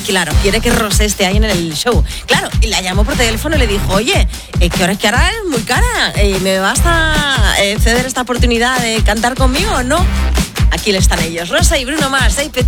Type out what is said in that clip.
claro, quiere que Rosé esté ahí en el show. Claro, y la llamó por teléfono y le dijo, oye, ¿qué hora es que ahora es muy cara? ¿Me vas a ceder esta oportunidad de cantar conmigo o no? Aquí están ellos, Rosa y Bruno Mars,